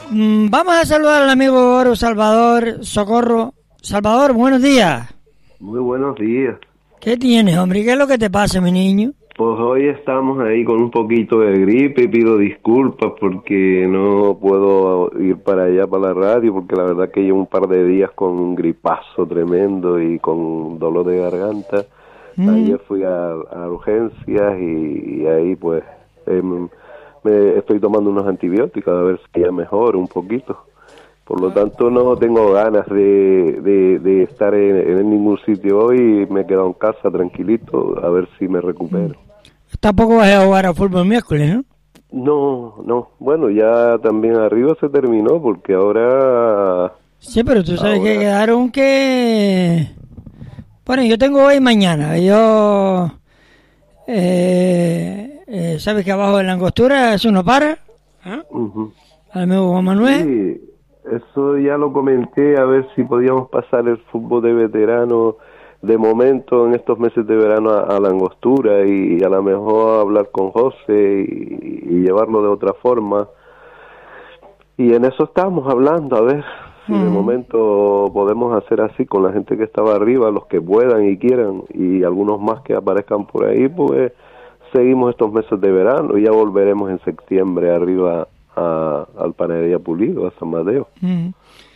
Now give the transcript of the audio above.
Vamos a saludar al amigo Oro Salvador Socorro. Salvador, buenos días. Muy buenos días. ¿Qué tienes, hombre? ¿Qué es lo que te pasa, mi niño? Pues hoy estamos ahí con un poquito de gripe y pido disculpas porque no puedo ir para allá, para la radio, porque la verdad que llevo un par de días con un gripazo tremendo y con dolor de garganta. Ayer fui a urgencias y ahí pues me estoy tomando unos antibióticos a ver si ya mejoro un poquito. Por lo tanto no tengo ganas de estar en ningún sitio hoy. Me he quedado en casa tranquilito a ver si me recupero. Tampoco vas a jugar a fútbol miércoles, ¿no? No. Bueno, ya también arriba se terminó porque ahora... Sí, pero tú sabes que quedaron que... Bueno, yo tengo hoy y mañana. Yo... ¿sabes que abajo de la angostura eso no para? Al amigo Juan Manuel. Sí, eso ya lo comenté, a ver si podíamos pasar el fútbol de veterano de momento en estos meses de verano a la angostura y a lo mejor hablar con José y llevarlo de otra forma. Y en eso estamos hablando, a ver si de momento podemos hacer así con la gente que estaba arriba, los que puedan y quieran, y algunos más que aparezcan por ahí, pues seguimos estos meses de verano y ya volveremos en septiembre arriba al Panadería Pulido, a San Mateo.